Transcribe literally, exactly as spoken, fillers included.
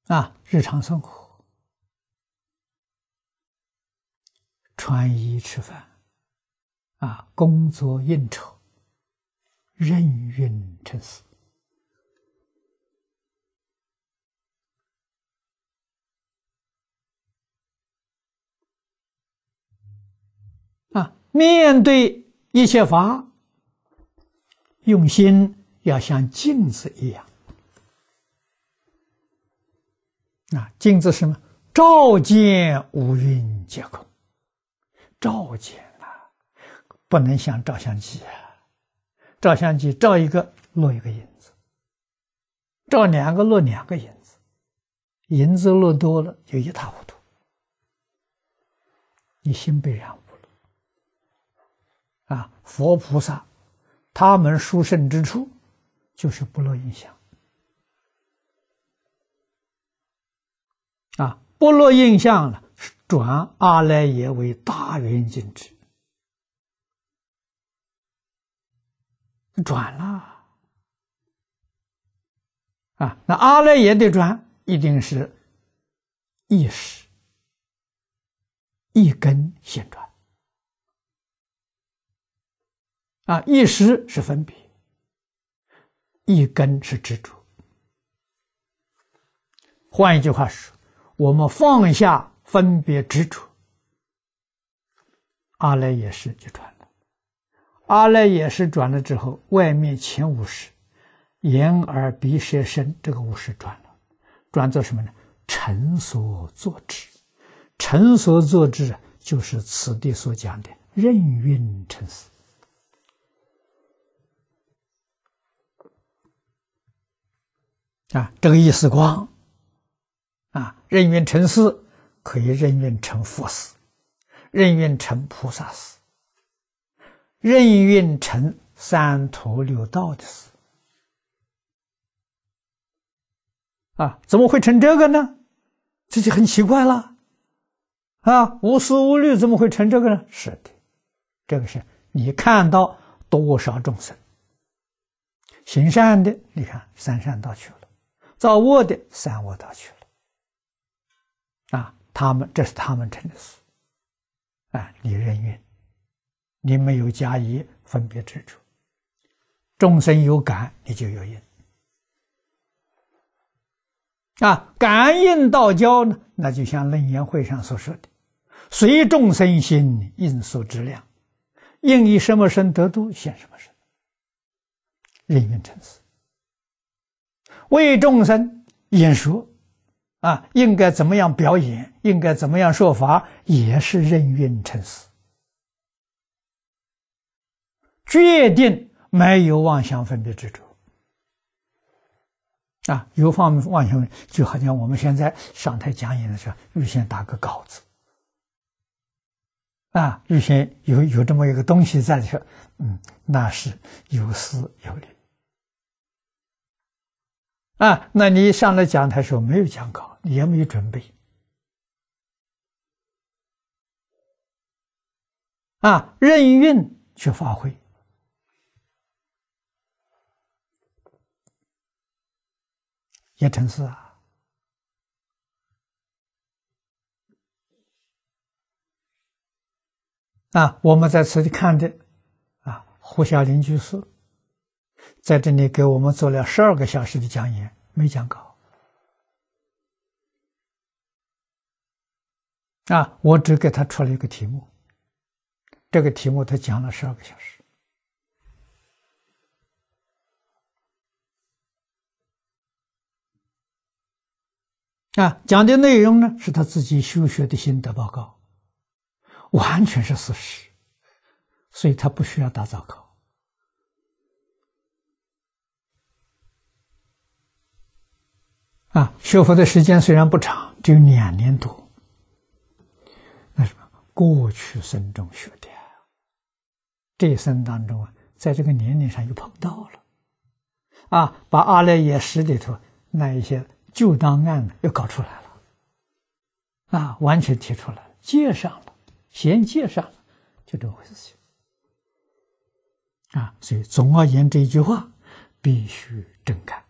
啊，日常生活，穿衣吃饭，啊，工作应酬，任运成事。啊，面对一切法，用心要像镜子一样。啊，镜子是什么？照见五蕴皆空。照见啊，不能像照相机啊，照相机照一个落一个影子，照两个落两个影子，影子落多了就一塌糊涂，你心被染污了。啊，佛菩萨他们殊胜之处就是不落印象。啊，不落印象了，转阿赖耶为大圆镜智，转了。啊，那阿赖耶的转一定是意识一根先转。啊，意识是分别，一根是执着。换一句话说，我们放下分别执着，阿赖耶识就转了。阿赖耶识转了之后，外面前五识，眼耳鼻舌身这个五识转了，转做什么呢？尘所作之。尘所作之就是此地所讲的任运成事。啊，这个意思光啊，任运成事可以任运成佛事，任运成菩萨事，任运成三途六道的事。啊，怎么会成这个呢？这就很奇怪了。啊，无思无虑怎么会成这个呢？是的，这个是你看到多少众生行善的，你看三善道去了，造恶的三恶道去了。啊，他们这是他们成的事。啊，你任运，你没有加以分别执着，众生有感，你就有因。啊，感应道交呢，那就像楞严会上所说的，随众生心，应所知量，应以什么身得度，现什么身，任运成事。为众生演说，啊，应该怎么样表演，应该怎么样说法，也是任运成事。决定没有妄想分别执着。啊，有放妄想，就好像我们现在上台讲演的时候，预先打个稿子，啊，预先有有这么一个东西在这，嗯，那是有思有虑。啊，那你上了讲台时候没有讲稿，你也没有准备，啊，任运去发挥。也成事啊！啊，我们在此地看的啊，胡小林居士在这里给我们做了十二个小时的讲演，没讲稿啊，我只给他出了一个题目，这个题目他讲了十二个小时。啊，讲的内容呢是他自己修学的心得报告，完全是事实，所以他不需要打草稿。啊，学佛的时间虽然不长，只有两年多，那什么过去生中学的，这一生当中啊，在这个年龄上又碰到了，啊，把阿赖耶识里头那一些旧档案呢又搞出来了，啊，完全提出来了，接上了，衔接上了，就这么回事情。啊，所以总而言之一句话，必须正看。